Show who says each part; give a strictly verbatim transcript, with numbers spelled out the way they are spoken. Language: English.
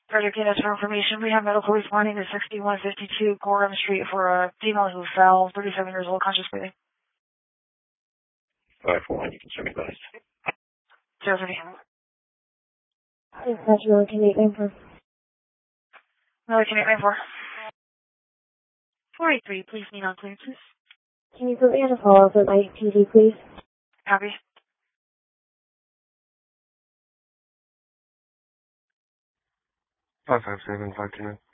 Speaker 1: Further candidates for information, we have medical responding to sixty-one fifty-two Gorham Street for a female who fell, thirty-seven years old, conscious breathing.
Speaker 2: five four one, you can send me guys.
Speaker 1: zero thirty.
Speaker 3: That's really convenient for.
Speaker 1: Another commit for.
Speaker 4: four eight three, please meet on clearances.
Speaker 3: Can you put me on a follow-up with my P D, please?
Speaker 1: Copy.
Speaker 2: five five seven, five two nine.